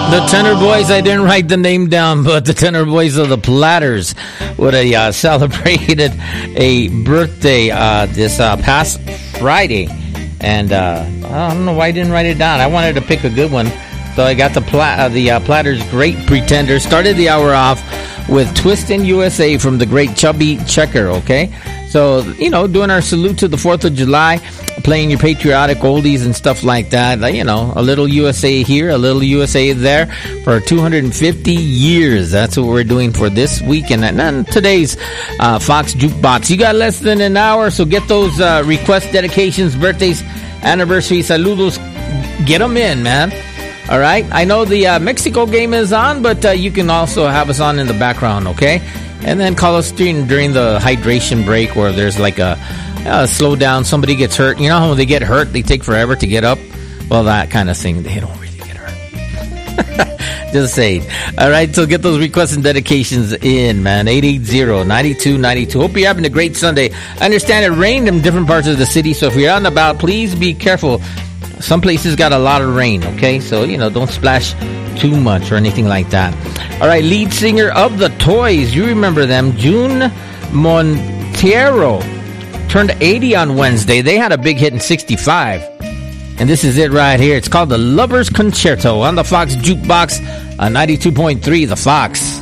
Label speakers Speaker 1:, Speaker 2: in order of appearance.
Speaker 1: The Tenor Boys, I didn't write the name down, but the Tenor Boys of the Platters would have celebrated a birthday this past Friday. And I don't know why I didn't write it down. I wanted to pick a good one. So I got the Platters' Great Pretender. Started the hour off with Twistin' USA from the great Chubby Checker, okay? So, doing our salute to the 4th of July, playing your patriotic oldies and stuff like that. A little USA here, a little USA there for 250 years. That's what we're doing for this weekend. And today's Fox Jukebox. You got less than an hour, so get those requests, dedications, birthdays, anniversaries, saludos. Get them in, man. All right? I know the Mexico game is on, but you can also have us on in the background, okay? And then call us during the hydration break where there's like a slow down, somebody gets hurt. You know how when they get hurt, they take forever to get up? Well, that kind of thing. They don't really get hurt. Just saying. All right, so get those requests and dedications in, man. 880-9292. Hope you're having a great Sunday. I understand it rained in different parts of the city, so if you're out and about, please be careful. Some places got a lot of rain, okay? So, don't splash too much or anything like that. All right, lead singer of the Toys. You remember them. June Monteiro turned 80 on Wednesday. They had a big hit in 65. And this is it right here. It's called the Lover's Concerto on the Fox Jukebox on 92.3 The Fox.